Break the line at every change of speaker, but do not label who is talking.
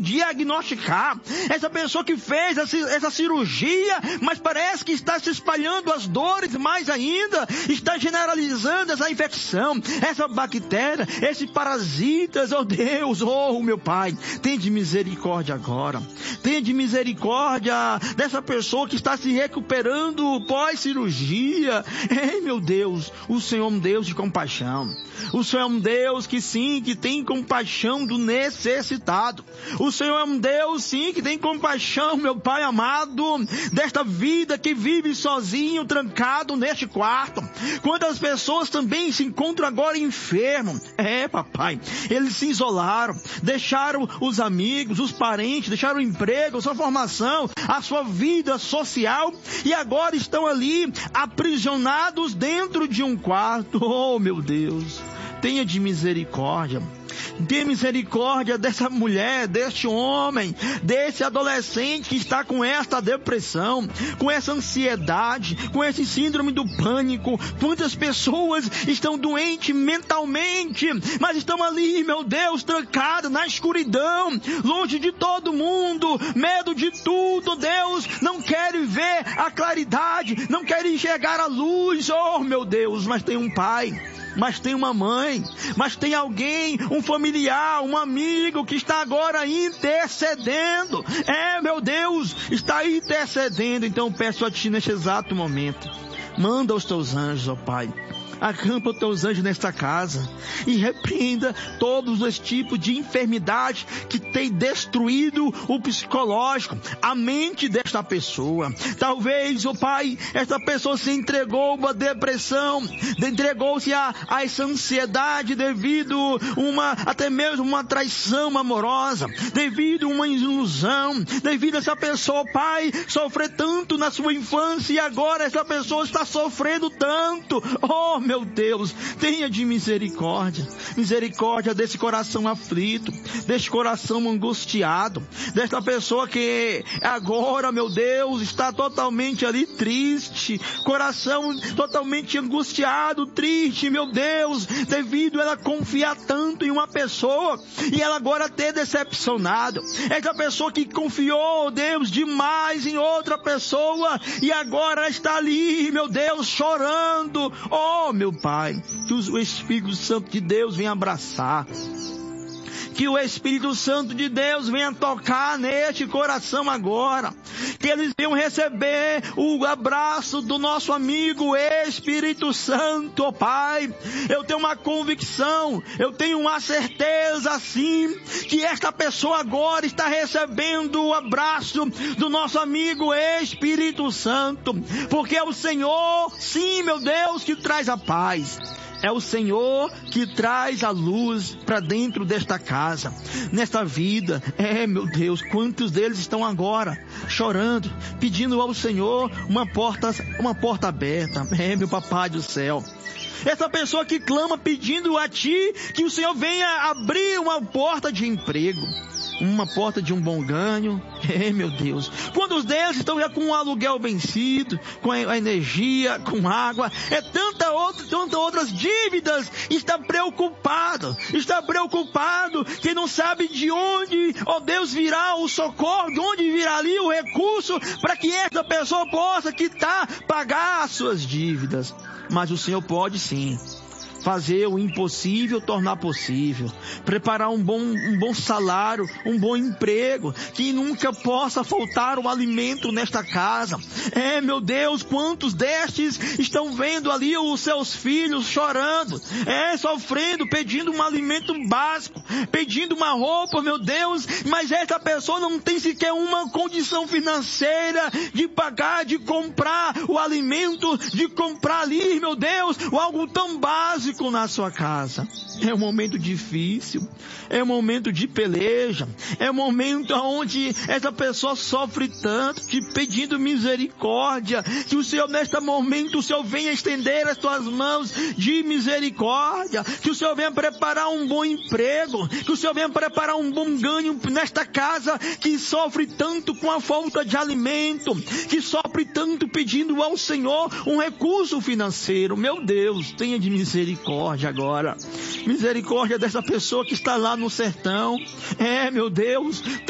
diagnosticar. Essa pessoa que fez essa cirurgia, mas parece que está se espalhando as dores mais ainda, está generalizando essa infecção, essa bactéria, esses parasitas, oh Deus, oh meu Pai, tenha de misericórdia agora. Tenha de misericórdia dessa pessoa que está se recuperando pós-cirurgia. Ei, meu Deus, o Senhor é um Deus de compaixão. O Senhor é um Deus que sim, que tem compaixão do necessitado. O Senhor é um Deus sim, que tem compaixão, meu Pai amado, desta vida que vive sozinho, trancado neste quarto. Quantas pessoas também se encontram agora enfermos. Papai, eles se isolaram, deixaram os amigos, os parentes, deixaram o emprego, a sua formação, a sua vida social e agora estão ali aprisionados dentro de um quarto. Oh, meu Deus, tenha de misericórdia. Tenha misericórdia dessa mulher, deste homem, desse adolescente que está com esta depressão, com essa ansiedade, com esse síndrome do pânico. Quantas pessoas estão doentes mentalmente, mas estão ali, meu Deus, trancadas na escuridão, longe de todo mundo, medo de tudo, Deus, não querem ver a claridade, não querem enxergar a luz. Oh, meu Deus, mas tem um pai, mas tem uma mãe, mas tem alguém, um familiar, um amigo que está agora intercedendo. Meu Deus, está intercedendo. Então peço a Ti neste exato momento, manda os Teus anjos, ó Pai. Acampa os Teus anjos nesta casa e repreenda todos os tipos de enfermidade que tem destruído o psicológico, a mente desta pessoa. Talvez, ó Pai, esta pessoa se entregou a uma depressão, entregou-se a essa ansiedade devido até mesmo uma traição amorosa, devido a uma ilusão, devido a essa pessoa, Pai, sofrer tanto na sua infância e agora essa pessoa está sofrendo tanto. Oh, meu Deus, tenha de misericórdia, misericórdia desse coração aflito, desse coração angustiado, desta pessoa que agora, meu Deus, está totalmente ali triste, coração totalmente angustiado, triste, meu Deus, devido a ela confiar tanto em uma pessoa e ela agora ter decepcionado. Essa pessoa que confiou, Deus, demais em outra pessoa e agora está ali, meu Deus, chorando. Oh, meu Pai, que o Espírito Santo de Deus venha abraçar, que o Espírito Santo de Deus venha tocar neste coração agora, que eles venham receber o abraço do nosso amigo Espírito Santo, ó Pai. Eu tenho uma convicção, eu tenho uma certeza sim, que esta pessoa agora está recebendo o abraço do nosso amigo Espírito Santo, porque é o Senhor, sim, meu Deus, que traz a paz. É o Senhor que traz a luz para dentro desta casa, nesta vida. Meu Deus, quantos deles estão agora chorando, pedindo ao Senhor uma porta aberta. Meu Papai do céu. Essa pessoa que clama pedindo a Ti que o Senhor venha abrir uma porta de emprego, uma porta de um bom ganho. Meu Deus, quantos deles estão já com o aluguel vencido, com a energia, com água, tantas outras dívidas, está preocupado, que não sabe de onde, ó Deus, virá o socorro, de onde virá ali o recurso para que essa pessoa possa pagar as suas dívidas. Mas o Senhor pode sim fazer o impossível tornar possível, preparar um bom salário, um bom emprego, que nunca possa faltar o alimento nesta casa. Meu Deus, quantos destes estão vendo ali os seus filhos chorando, sofrendo, pedindo um alimento básico, pedindo uma roupa, meu Deus, mas essa pessoa não tem sequer uma condição financeira de pagar, de comprar o alimento, de comprar ali, meu Deus, algo tão básico na sua casa. É um momento difícil, é um momento de peleja, é um momento onde essa pessoa sofre tanto, te pedindo misericórdia, que o Senhor neste momento, o Senhor venha estender as tuas mãos de misericórdia, que o Senhor venha preparar um bom emprego, que o Senhor venha preparar um bom ganho nesta casa que sofre tanto com a falta de alimento, que sofre tanto pedindo ao Senhor um recurso financeiro. Meu Deus, tenha de misericórdia agora. Misericórdia dessa pessoa que está lá no sertão. Meu Deus,